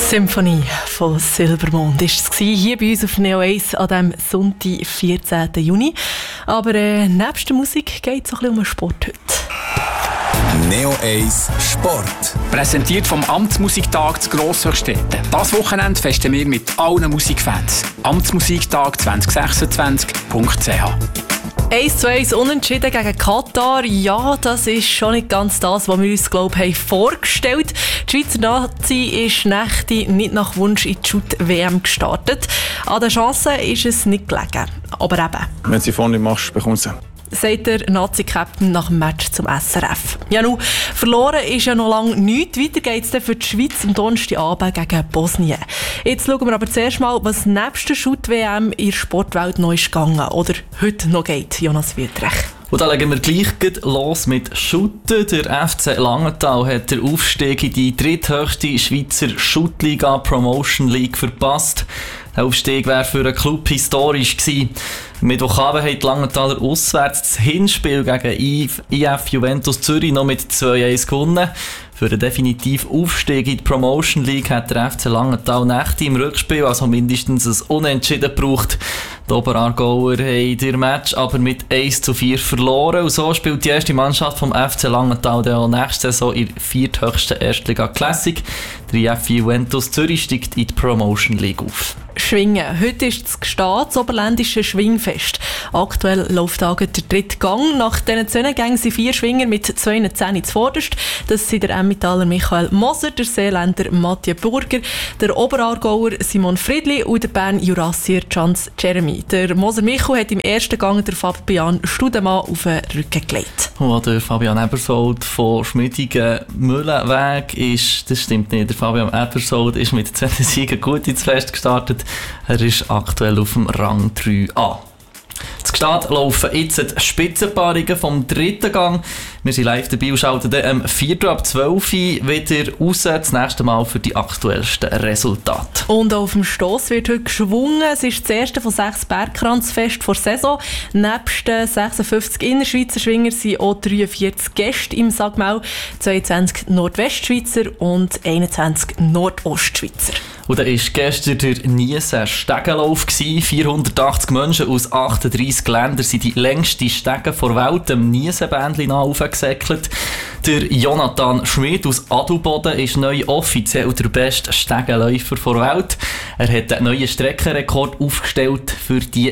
Symphonie von Silbermond war es hier bei uns auf Neo 1 an diesem Sonntag, 14. Juni. Aber nebst der Musik geht es auch ein bisschen um den Sport heute. Neo 1 Sport. Präsentiert vom Amtsmusiktag zu Grosshöchstetten. Das Wochenende festen wir mit allen Musikfans. Amtsmusiktag2026.ch 1:1 unentschieden gegen Katar. Ja, das ist schon nicht ganz das, was wir uns, glaube ich, vorgestellt haben. Die Schweizer Nazi ist Nächte nicht nach Wunsch in die Shoot-WM gestartet. An den Chancen ist es nicht gelegen. Aber eben. Wenn du sie vorne machst, bekommst du sie. Sagt der Nazi-Captain nach dem Match zum SRF. Ja, nun, verloren ist ja noch lange nichts. Weiter geht es dann für die Schweiz am Donnerstagabend gegen Bosnien. Jetzt schauen wir aber zuerst mal, was nebst der Shoot-WM in der Sportwelt neu ist gegangen oder heute noch geht. Jonas Wüthrich. Und da legen wir gleich los mit Shooten. Der FC Langenthal hat den Aufstieg in die dritthöchste Schweizer Shoot-Liga Promotion League verpasst. Der Aufstieg wäre für einen Club historisch gewesen. Mittwochabend haben die Langenthaler auswärts das Hinspiel gegen IF Juventus Zürich noch mit 2:1 gewonnen. Für den definitiven Aufstieg in die Promotion League hat der FC Langenthal Nächte im Rückspiel, also mindestens ein Unentschieden gebraucht. Die Oberaargauer haben ihr Match aber mit 1:4 verloren. Und so spielt die erste Mannschaft vom FC Langenthal dann auch nächste Saison in der vierthöchsten Erstliga Classic. Der IF Juventus Zürich steigt in die Promotion League auf. Schwingen. Heute ist das Gstaad, das Oberländische Schwingfest. Aktuell läuft der dritte Gang. Nach diesen 10 Gängen sind 4 Schwinger mit 210 zuvorderst. Das sind der Emmentaler Michael Moser, der Seeländer Mathieu Burger, der Oberaargauer Simon Friedli und der Bern-Jurassier Chance Jeremy. Der Moser Michael hat im ersten Gang der Fabian Studemann auf den Rücken gelegt. Und der Fabian Ebersold von Schmiedigen-Mühlenweg ist, das stimmt nicht, der Fabian Ebersold ist mit 2 Siegen gut ins Fest gestartet. Er ist aktuell auf dem Rang 3a. Zu Gstaad laufen jetzt die Spitzenpaarungen vom dritten Gang. Wir sind live dabei und schalten dann am 4. ab 12 Uhr wieder raus. Das nächste Mal für die aktuellsten Resultate. Und auf dem Stoss wird heute geschwungen. Es ist das erste von 6 Bergkranzfest vor Saison. Nebst den 56 Innerschweizer Schwinger sind auch 43 Gäste im Sagmau, 22 Nordwestschweizer und 21 Nordostschweizer. Und da war gestern der Niesen-Stegenlauf. 480 Menschen aus 38 Ländern sind die längste Stege der Welt dem Niesen-Bändchen aufgesäckelt. Der Jonathan Schmid aus Adelboden ist neu offiziell der beste Stegenläufer der Welt. Er hat einen neuen Streckenrekord aufgestellt. Für die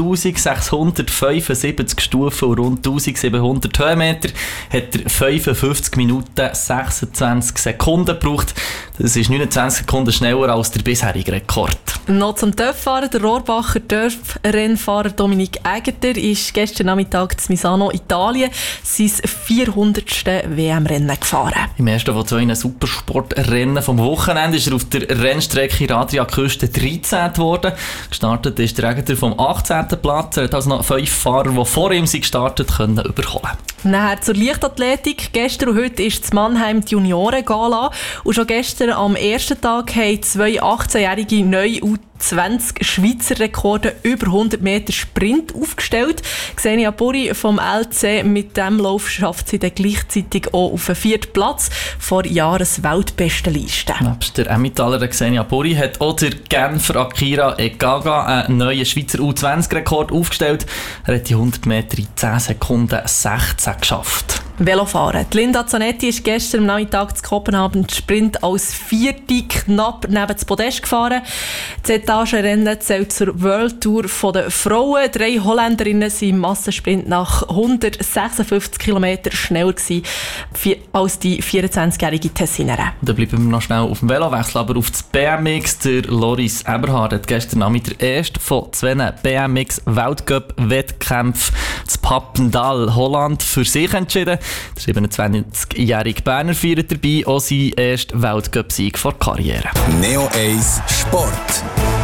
11.675 Stufen und rund 1.700 Höhenmeter hat er 55 Minuten 26 Sekunden gebraucht. Das ist 29 Sekunden schneller als der bisherige Rekord. Noch zum Töpffahrer. Der Rohrbacher Töpfrennfahrer Dominik Egerter ist gestern Nachmittag in Misano, Italien, sein 400. WM-Rennen gefahren. Im ersten von 2 Supersportrennen vom Wochenende ist er auf der Rennstrecke Adria-Küste 13. geworden. Gestartet ist der Egerter vom 18. Platz. Er hat also noch 5 Fahrer, die vor ihm sind gestartet, können überholen. Nachher zur Leichtathletik. Gestern und heute ist in Mannheim die Junioren-Gala. Und schon gestern am ersten Tag haben 2 18-jährige neue U20 Schweizer Rekorde über 100 Meter Sprint aufgestellt. Xenia Burri vom LC, mit dem Lauf schafft sie dann gleichzeitig auch auf den 4. Platz vor Jahresweltbestenliste. Nebst der Emmentaler Xenia Burri hat auch der Genfer Akira Egaga einen neuen Schweizer U20-Rekord aufgestellt. Er hat die 100 Meter in 10 Sekunden 16 geschafft. Velofahren. Die Linda Zanetti ist gestern am Nachmittag zu Kopenhagen den Sprint als 4. knapp neben das Podest gefahren. Das Etagenrennen zählt zur World Tour der Frauen. 3 Holländerinnen waren im Massensprint nach 156 km schneller als die 24-jährige Tessinerin. Da bleiben wir noch schnell auf dem Velowechsel, aber auf das BMX. Der Loris Eberhard hat gestern Nachmittag der erste von 2 BMX-Weltcup-Wettkämpfen zu Papendal, Holland, für sich entschieden. Der 27-jährige Berner feiert dabei auch seinen ersten Weltcup-Sieg vor Karriere. Neo 1 Sport.